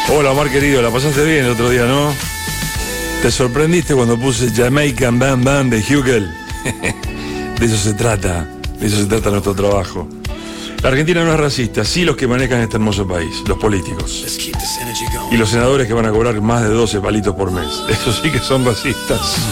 Hola, Omar querido, la pasaste bien el otro día, ¿no? ¿Te sorprendiste cuando puse Jamaican Bam Bam de Hugel? De eso se trata nuestro trabajo. La Argentina no es racista, sí los que manejan este hermoso país, los políticos. Y los senadores que van a cobrar más de 12 palitos por mes. Eso sí que son racistas.